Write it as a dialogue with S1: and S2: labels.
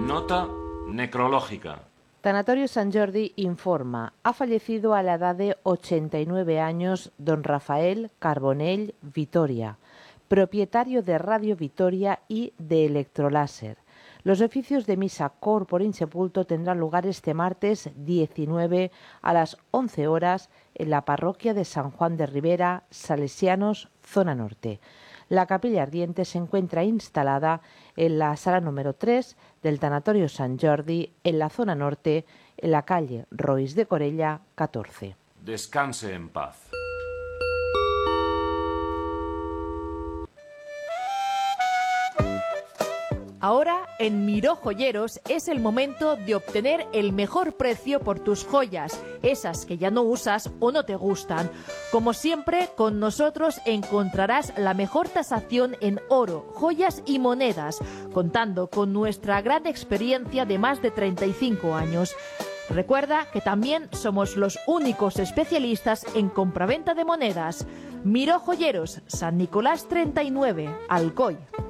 S1: Nota necrológica.
S2: Tanatorio Sant Jordi informa: ha fallecido a la edad de 89 años don Rafael Carbonell Vitoria, propietario de Radio Vitoria y de Electroláser. Los oficios de misa corpore insepulto tendrán lugar este martes 19 a las 11 horas en la parroquia de San Juan de Ribera, Salesianos, zona norte. La capilla ardiente se encuentra instalada en la sala número 3 del Tanatorio Sant Jordi, en la zona norte, en la calle Roís de Corella, 14.
S1: Descanse en paz.
S3: Ahora, en Miró Joyeros es el momento de obtener el mejor precio por tus joyas, esas que ya no usas o no te gustan. Como siempre, con nosotros encontrarás la mejor tasación en oro, joyas y monedas, contando con nuestra gran experiencia de más de 35 años. Recuerda que también somos los únicos especialistas en compraventa de monedas. Miró Joyeros, San Nicolás 39, Alcoy.